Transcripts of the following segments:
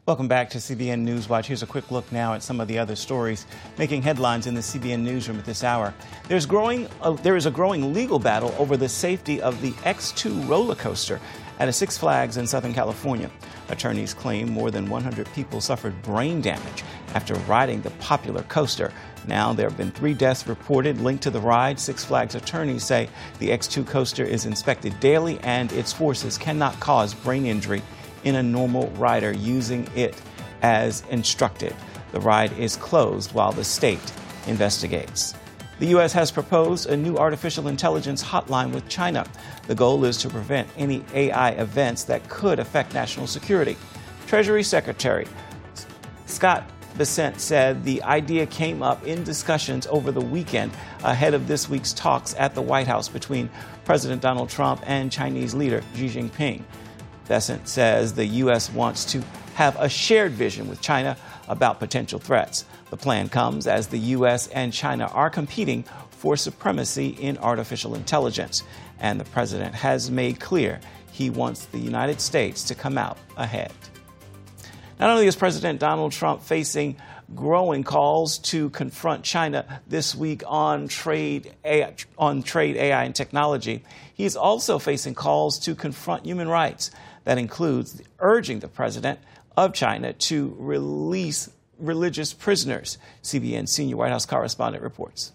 Welcome back to CBN News Watch. Here's a quick look now at some of the other stories making headlines in the CBN newsroom at this hour. There is a growing legal battle over the safety of the X2 roller coaster at a Six Flags in Southern California. Attorneys claim more than 100 people suffered brain damage after riding the popular coaster. Now there have been 3 deaths reported linked to the ride. Six Flags attorneys say the X2 coaster is inspected daily and its forces cannot cause brain injury in a normal rider using it as instructed. The ride is closed while the state investigates. The U.S. has proposed a new artificial intelligence hotline with China. The goal is to prevent any AI events that could affect national security. Treasury Secretary Scott Bessent said the idea came up in discussions over the weekend ahead of this week's talks at the White House between President Donald Trump and Chinese leader Xi Jinping. Bessent says the U.S. wants to have a shared vision with China about potential threats. The plan comes as the U.S. and China are competing for supremacy in artificial intelligence. And the president has made clear he wants the United States to come out ahead. Not only is President Donald Trump facing growing calls to confront China this week on trade AI and technology, he's also facing calls to confront human rights. That includes urging the president of China to release religious prisoners. CBN senior White House correspondent reports.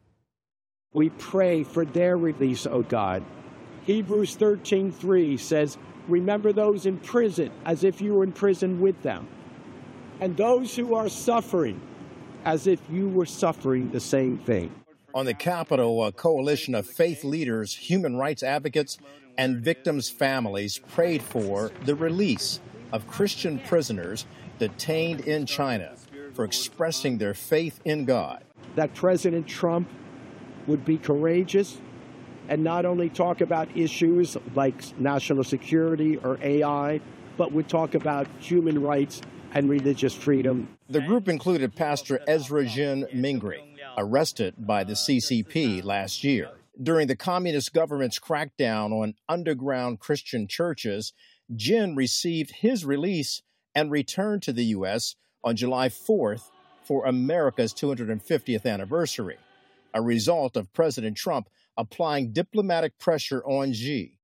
We pray for their release, O God. Hebrews 13:3 says, remember those in prison as if you were in prison with them, and those who are suffering as if you were suffering the same thing. On the Capitol, a coalition of faith leaders, human rights advocates, and victims' families prayed for the release of Christian prisoners detained in China for expressing their faith in God. That President Trump would be courageous and not only talk about issues like national security or AI, but would talk about human rights and religious freedom. The group included Pastor Ezra Jin Mingri, arrested by the CCP last year. During the communist government's crackdown on underground Christian churches, Jin received his release and returned to the U.S. on July 4th for America's 250th anniversary, a result of President Trump applying diplomatic pressure on Xi.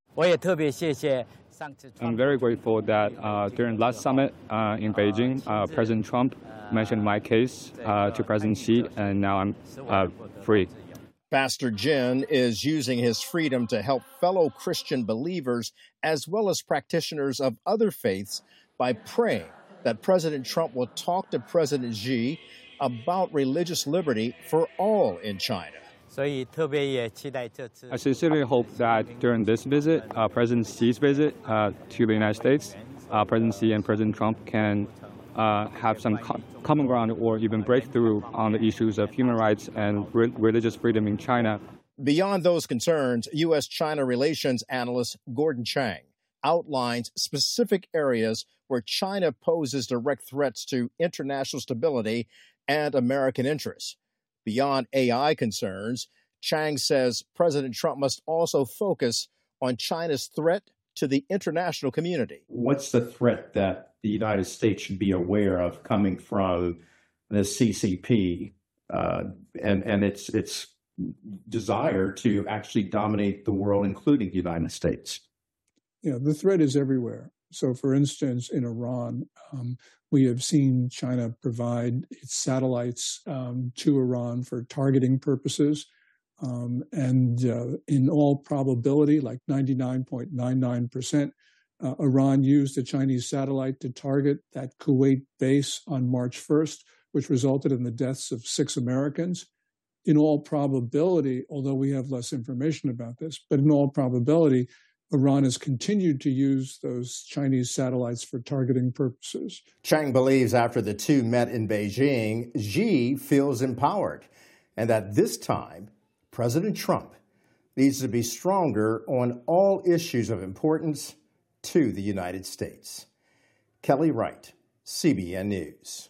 I'm very grateful that during last summit in Beijing, President Trump mentioned my case to President Xi, and now I'm free. Pastor Jin is using his freedom to help fellow Christian believers as well as practitioners of other faiths by praying that President Trump will talk to President Xi about religious liberty for all in China. I sincerely hope that during this visit, President Xi's visit to the United States, President Xi and President Trump can have some common ground or even breakthrough on the issues of human rights and religious freedom in China. Beyond those concerns, U.S.-China relations analyst Gordon Chang outlines specific areas where China poses direct threats to international stability and American interests. Beyond AI concerns, Chang says President Trump must also focus on China's threat to the international community. What's the threat that the United States should be aware of coming from the CCP and its desire to actually dominate the world, including the United States? Yeah, the threat is everywhere. So, for instance, in Iran, we have seen China provide its satellites to Iran for targeting purposes. And in all probability, like 99.99%, Iran used a Chinese satellite to target that Kuwait base on March 1st, which resulted in the deaths of 6 Americans. In all probability, although we have less information about this, but in all probability, Iran has continued to use those Chinese satellites for targeting purposes. Chang believes after the two met in Beijing, Xi feels empowered, and that this time, President Trump needs to be stronger on all issues of importance to the United States. Kelly Wright, CBN News.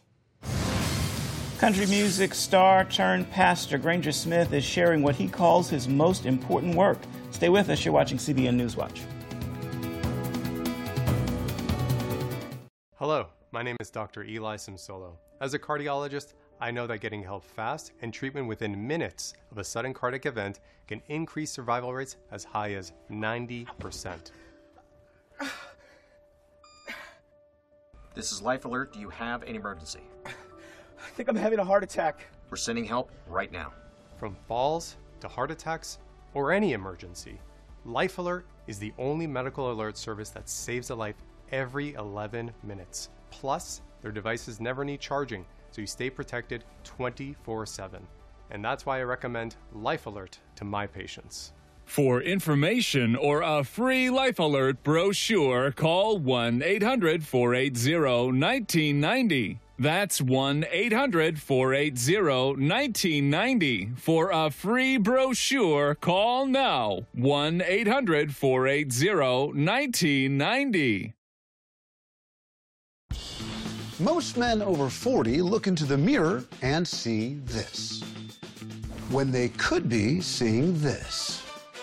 Country music star turned pastor Granger Smith is sharing what he calls his most important work. Stay with us. You're watching CBN News Watch. Hello, My name is Dr. Eli Simsolo. As a cardiologist, I know that getting help fast and treatment within minutes of a sudden cardiac event can increase survival rates as high as 90%. This is Life Alert. Do you have an emergency? I think I'm having a heart attack. We're sending help right now. From falls to heart attacks or any emergency, Life Alert is the only medical alert service that saves a life every 11 minutes. Plus, their devices never need charging, so you stay protected 24/7. And that's why I recommend Life Alert to my patients. For information or a free Life Alert brochure, call 1-800-480-1990. That's 1-800-480-1990. For a free brochure, call now. 1-800-480-1990. Most men over 40 look into the mirror and see this, when they could be seeing this.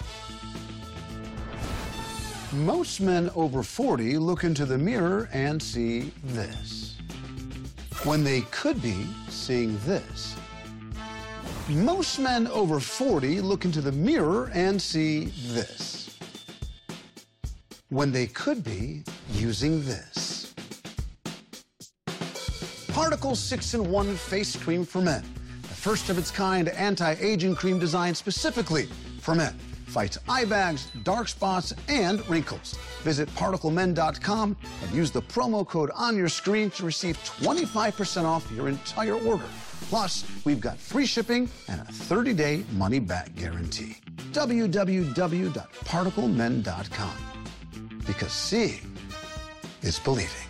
Most men over 40 look into the mirror and see this, when they could be seeing this. Most men over 40 look into the mirror and see this, when they could be using this. Particle 6-in-1 Face Cream for Men, the first of its kind anti-aging cream designed specifically for men. Fights eye bags, dark spots, and wrinkles. Visit ParticleMen.com and use the promo code on your screen to receive 25% off your entire order. Plus, we've got free shipping and a 30-day money-back guarantee. www.ParticleMen.com. Because seeing is believing.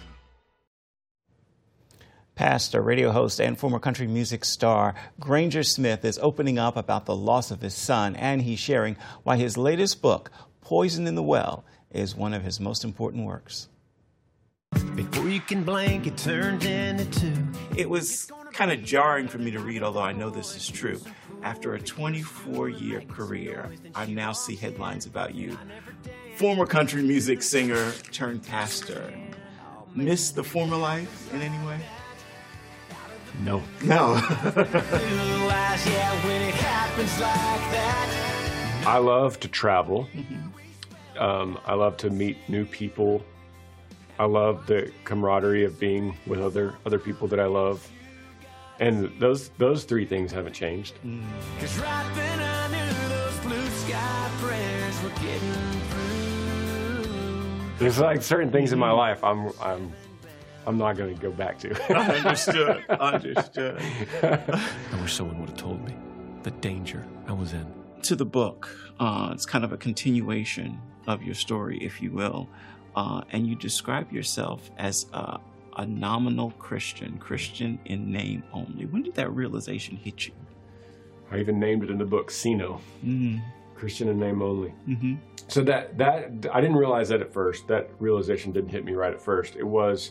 Pastor, radio host, and former country music star Granger Smith is opening up about the loss of his son, and he's sharing why his latest book, Poison in the Well, is one of his most important works. Before you can blink, it turns into two. It was kind of jarring for me to read, although I know this is true. After a 24-year career, I now see headlines about you. Former country music singer turned pastor. Miss the former life in any way? No. I love to travel. I love to meet new people. I love the camaraderie of being with other people that I love. And those three things haven't changed. Cause right then I knew those blue sky prayers were getting through. There's like certain things in my life I'm not going to go back to. Understood. I wish someone would have told me the danger I was in. To the book, it's kind of a continuation of your story, if you will. And you describe yourself as a nominal Christian in name only. When did that realization hit you? I even named it in the book, Sino. Christian in name only. So that I didn't realize that at first. That realization didn't hit me right at first. It was,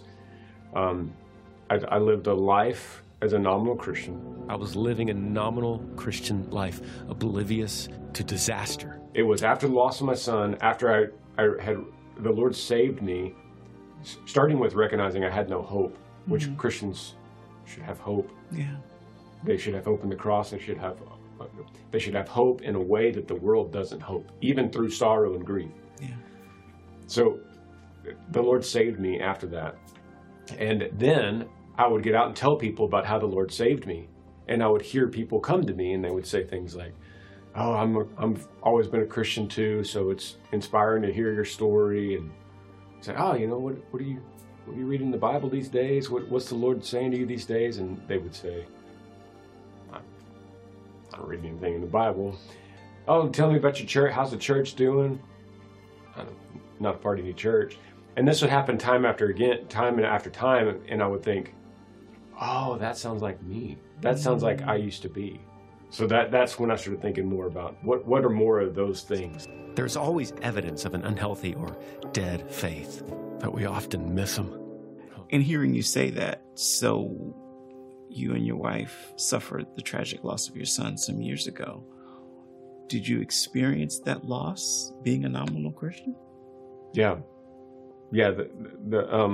I lived a life as a nominal Christian. I was living a nominal Christian life, oblivious to disaster. It was after the loss of my son, after the Lord saved me, starting with recognizing I had no hope, which Christians should have hope. Yeah. They should have hope in the cross. They should have hope in a way that the world doesn't hope, even through sorrow and grief. Yeah. So the Lord saved me after that. And then I would get out and tell people about how the Lord saved me. And I would hear people come to me and they would say things like, oh, I'm always been a Christian too, so it's inspiring to hear your story. And say, oh, you know, what are you reading in the Bible these days? What's the Lord saying to you these days? And they would say, I don't read anything in the Bible. Oh, tell me about your church. How's the church doing? I'm not a part of any church. And this would happen time after time, and I would think, oh, that sounds like me. That sounds like I used to be. So that's when I started thinking more about what are more of those things. There's always evidence of an unhealthy or dead faith, but we often miss them. In hearing you say that, so you and your wife suffered the tragic loss of your son some years ago. Did you experience that loss being a nominal Christian? Yeah.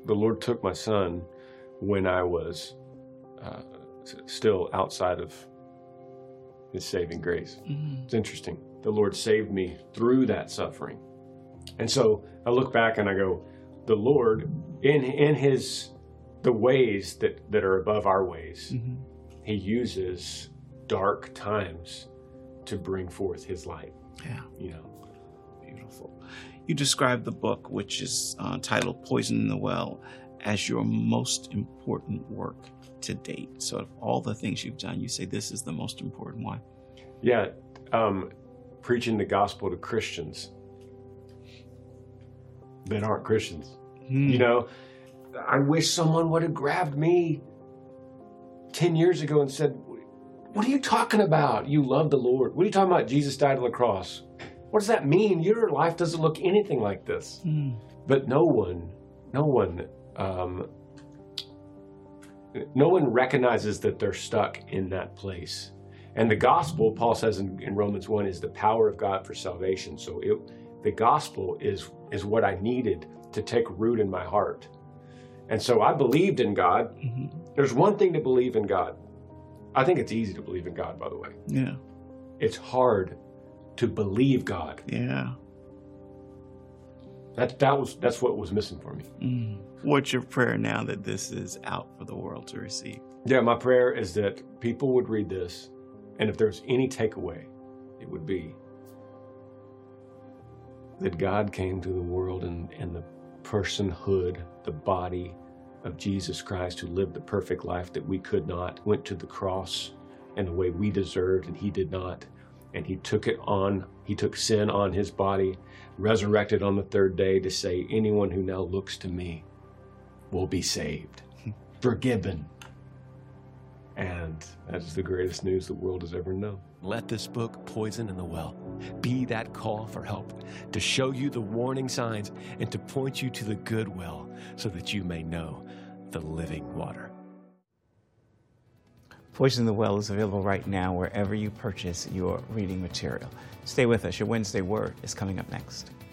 the Lord took my son when I was still outside of his saving grace. It's interesting. The Lord saved me through that suffering. And so I look back and I go, the Lord, in the ways that are above our ways, he uses dark times to bring forth his light. Yeah. You know, beautiful. You described the book, which is titled Poison in the Well, as your most important work to date. So of all the things you've done, you say this is the most important one. Yeah. Preaching the gospel to Christians that aren't Christians. You know, I wish someone would have grabbed me 10 years ago and said, what are you talking about? You love the Lord. What are you talking about? Jesus died on the cross. What does that mean? Your life doesn't look anything like this. But no one recognizes that they're stuck in that place. And the gospel, Paul says in Romans 1, is the power of God for salvation. So the gospel is what I needed to take root in my heart. And so I believed in God. There's one thing to believe in God. I think it's easy to believe in God, by the way. Yeah. It's hard to believe God. Yeah. That's what was missing for me. What's your prayer now that this is out for the world to receive? Yeah, my prayer is that people would read this, and if there's any takeaway, it would be that God came to the world in the personhood, the body of Jesus Christ, who lived the perfect life that we could not, went to the cross in the way we deserved, and he did not. And he took sin on his body, resurrected on the third day to say, anyone who now looks to me will be saved, forgiven. And that is the greatest news the world has ever known. Let this book, Poison in the Well, be that call for help, to show you the warning signs and to point you to the good well so that you may know the living water. Poison in the Well is available right now wherever you purchase your reading material. Stay with us. Your Wednesday Word is coming up next.